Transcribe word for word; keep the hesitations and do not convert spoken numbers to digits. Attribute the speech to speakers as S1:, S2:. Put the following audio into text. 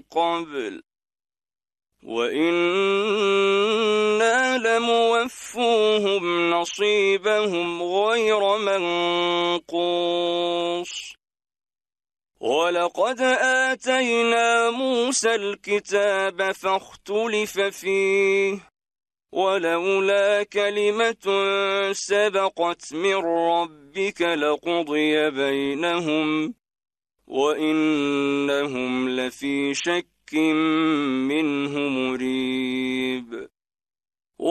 S1: قبل وإنا لموفوهم نصيبهم غير منقوص ولقد آتينا موسى الكتاب فاختلف فيه ولولا كلمة سبقت من ربك لقضي بينهم وإنهم لفي شك منه مريب